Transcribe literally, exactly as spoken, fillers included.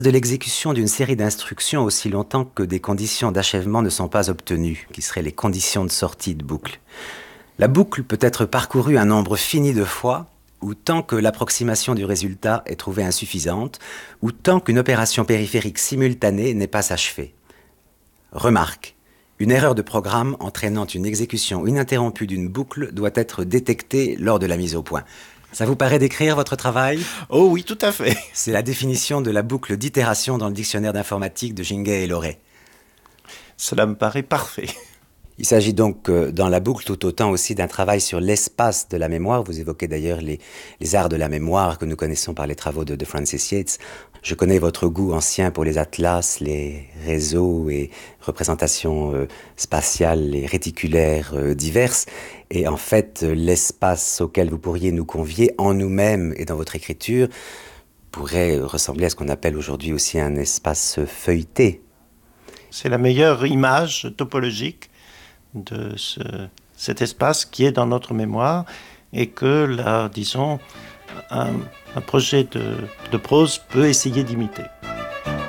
de l'exécution d'une série d'instructions aussi longtemps que des conditions d'achèvement ne sont pas obtenues, qui seraient les conditions de sortie de boucle. La boucle peut être parcourue un nombre fini de fois, ou tant que l'approximation du résultat est trouvée insuffisante, ou tant qu'une opération périphérique simultanée n'est pas achevée. Remarque, une erreur de programme entraînant une exécution ininterrompue d'une boucle doit être détectée lors de la mise au point. Ça vous paraît décrire votre travail ? Oh oui, tout à fait. C'est la définition de la boucle d'itération dans le dictionnaire d'informatique de Ginguet et Loret. Cela me paraît parfait. Il s'agit donc euh, dans la boucle tout autant aussi d'un travail sur l'espace de la mémoire. Vous évoquez d'ailleurs les, les arts de la mémoire que nous connaissons par les travaux de, de Francis Yates. Je connais votre goût ancien pour les atlas, les réseaux et représentations euh, spatiales et réticulaires euh, diverses. Et en fait, euh, l'espace auquel vous pourriez nous convier en nous-mêmes et dans votre écriture pourrait ressembler à ce qu'on appelle aujourd'hui aussi un espace feuilleté. C'est la meilleure image topologique de ce, cet espace qui est dans notre mémoire et que, là, disons, un, un projet de, de prose peut essayer d'imiter.